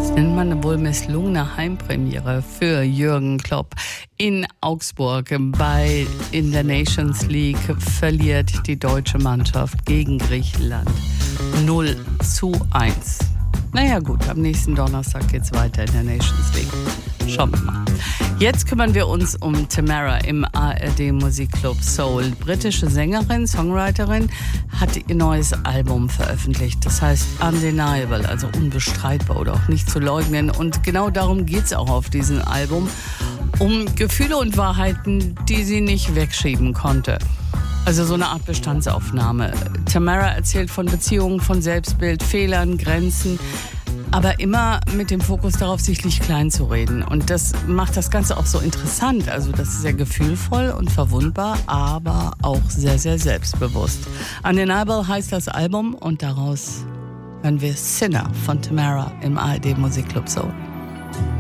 Nennt man wohl misslungene Heimpremiere für Jürgen Klopp. In Augsburg in der Nations League verliert die deutsche Mannschaft gegen Griechenland 0:1. Naja gut, am nächsten Donnerstag geht's weiter in der Nations League. Schauen wir mal. Jetzt kümmern wir uns um Tamara im ARD Musikclub Soul. Britische Sängerin, Songwriterin, hat ihr neues Album veröffentlicht. Das heißt Undeniable, also unbestreitbar oder auch nicht zu leugnen. Und genau darum geht's auch auf diesem Album. Um Gefühle und Wahrheiten, die sie nicht wegschieben konnte. Also so eine Art Bestandsaufnahme. Tamara erzählt von Beziehungen, von Selbstbild, Fehlern, Grenzen, aber immer mit dem Fokus darauf, sich nicht klein zu reden. Und das macht das Ganze auch so interessant. Also das ist sehr gefühlvoll und verwundbar, aber auch sehr, sehr selbstbewusst. Undeniable heißt das Album und daraus hören wir Sinner von Tamara im ARD Musikclub Soul.